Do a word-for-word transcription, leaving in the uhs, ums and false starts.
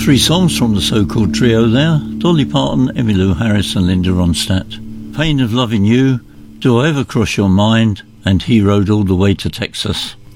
Three songs from the so-called trio there: Dolly Parton, Emmylou Harris and Linda Ronstadt. Pain of Loving You, Do I Ever Cross Your Mind, and He Rode All the Way to Texas.